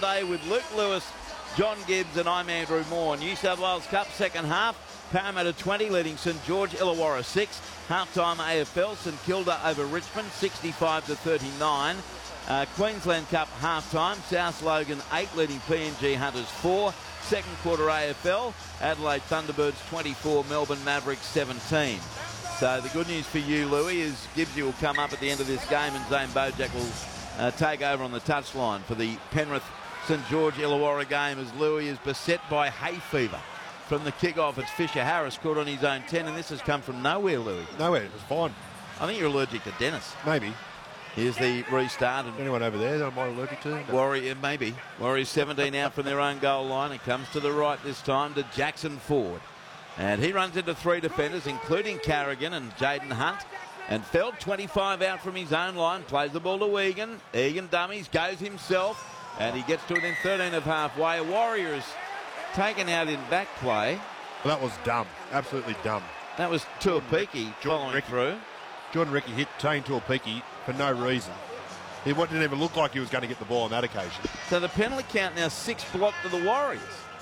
day with Luke Lewis, John Gibbs and I'm Andrew Moore. New South Wales Cup second half. Parramatta 20 leading St George Illawarra 6. Half-time AFL St Kilda over Richmond 65-39. Queensland Cup half-time. South Logan 8 leading PNG Hunters 4. Second quarter AFL. Adelaide Thunderbirds 24. Melbourne Mavericks 17. So the good news for you, Louis, is Gibbsy will come up at the end of this game and Zane Bojack will take over on the touchline for the Penrith St George Illawarra game as Louis is beset by hay fever. From the kick-off, it's Fisher Harris caught on his own 10, and this has come from nowhere, Louis. Nowhere, it was fine. I think you're allergic to Dennis. Maybe. Here's the restart. And anyone over there that I'm allergic to? No. Warrior, maybe. Warriors 17 out from their own goal line. It comes to the right this time to Jackson Ford. And he runs into 3 defenders, including Carrigan and Jaden Hunt. And Feld, 25 out from his own line, plays the ball to Egan. Egan dummies, goes himself, and he gets to within 13 of halfway. Warriors taken out in back play. Well, that was dumb. Absolutely dumb. That was Tuapiki following through. Jordan Ricky hit Tane Tuapiki for no reason. He didn't even look like he was going to get the ball on that occasion. So the penalty count now 6 blocked to the Warriors.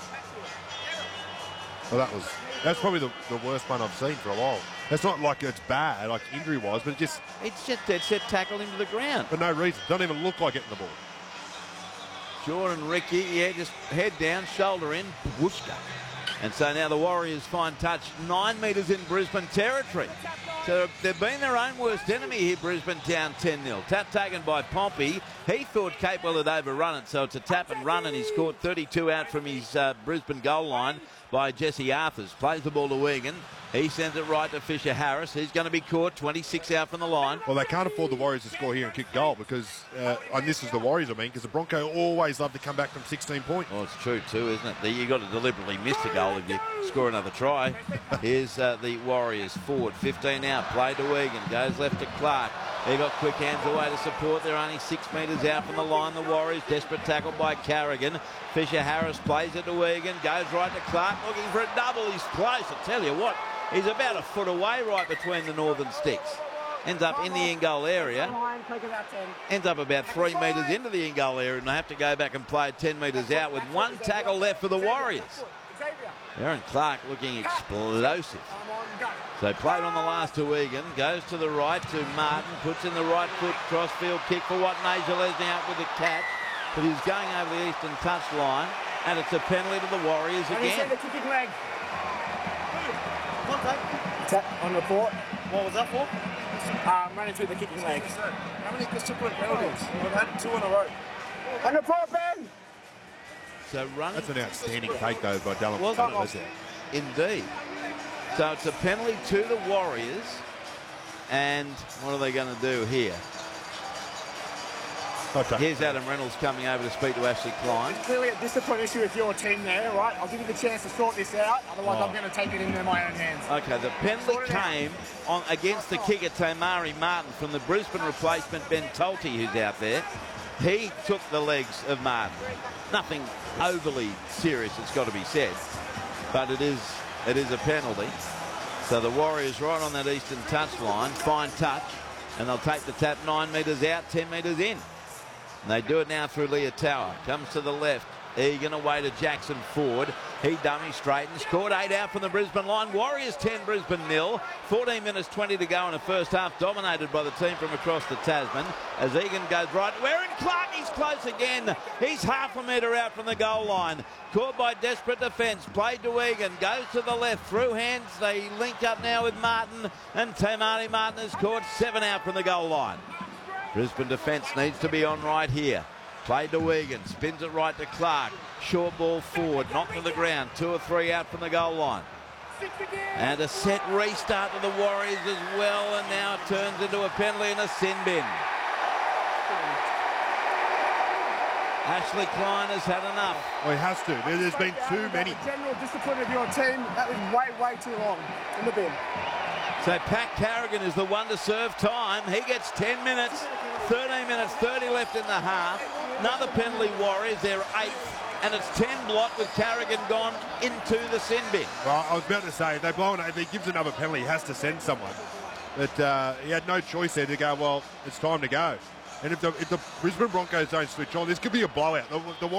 Well, that's probably the worst one I've seen for a while. It's not like it's bad, like injury-wise, but it's just dead set tackled him to the ground. For no reason. Doesn't even look like getting the ball. Jordan Ricky, yeah, just head down, shoulder in, whooshka. And so now the Warriors find touch 9 metres in Brisbane territory. So they've been their own worst enemy here, Brisbane down 10-0. Tap taken by Pompey. He thought Capewell had overrun it, so it's a tap and run, and he scored 32 out from his Brisbane goal line by Jesse Arthurs. Plays the ball to Egan. He sends it right to Fisher Harris. He's going to be caught 26 out from the line. Well, they can't afford the Warriors to score here and kick goal because, and this is the Warriors, because the Broncos always love to come back from 16 points. Well, it's true too, isn't it? You've got to deliberately miss the goal if you score another try. Here's the Warriors forward. 15 out. Play to Egan. Goes left to Clark. He got quick hands away to support. They're only 6 metres out from the line. The Warriors, desperate tackle by Carrigan. Fisher Harris plays it to Egan. Goes right to Clark, looking for a double. He's close. I tell you what, he's about a foot away right between the northern sticks. Ends up in the in-goal area. Ends up about 3 metres into the in-goal area, and they have to go back and play 10 metres out with 1 tackle left for the Warriors. Aaron Clark looking explosive. So played on the last to Egan, goes to the right to Martin, puts in the right foot, crossfield kick for Watanabe Leslie out with the catch, but he's going over the eastern touchline, and it's a penalty to the Warriors again. The kicking leg. Tap on report. What was that for? Running through the kicking leg. How many discipline penalties? We've had 2 in a row. On report, Ben! So running. That's an outstanding take, though, by Dallin McCullum, isn't it? Indeed. So it's a penalty to the Warriors. And what are they going to do here? Here's Adam Reynolds coming over to speak to Ashley Klein. It's clearly a discipline issue with your team there, right? I'll give you the chance to sort this out. Otherwise, I'm going to take it into my own hands. Okay, the penalty came against the kicker, Tamari Martin, from the Brisbane replacement, Ben Tolte, who's out there. He took the legs of Martin. Nothing overly serious, it's got to be said. But it is a penalty. So the Warriors right on that eastern touchline, fine touch, and they'll take the tap 9 metres out, 10 metres in. And they do it now through Leotower. Comes to the left. Egan away to Jackson Ford. He dummy straightens. Scored 8 out from the Brisbane line. Warriors 10, Brisbane 0. 14 minutes 20 to go in the first half. Dominated by the team from across the Tasman. As Egan goes right. Aaron Clark, he's close again. He's half a metre out from the goal line. Caught by desperate defence. Played to Egan. Goes to the left. Through hands. They link up now with Martin. And Tamari Martin has caught 7 out from the goal line. Brisbane defence needs to be on right here. Played to Egan, spins it right to Clark. Short ball forward, knocked to the ground. 2 or 3 out from the goal line. And a set restart to the Warriors as well, and now it turns into a penalty and a sin bin. Ashley Klein has had enough. Well, he has to. There's been too many. The general discipline of your team, that was way too long in the bin. So Pat Carrigan is the one to serve time. He gets 10 minutes, 13 minutes, 30 left in the half. Another penalty, Warriors, they're 8th. And it's 10 blocked with Carrigan gone into the sin bin. Well, I was about to say, if he gives another penalty, he has to send someone. But he had no choice there to go, well, it's time to go. And if the Brisbane Broncos don't switch on, this could be a blowout. The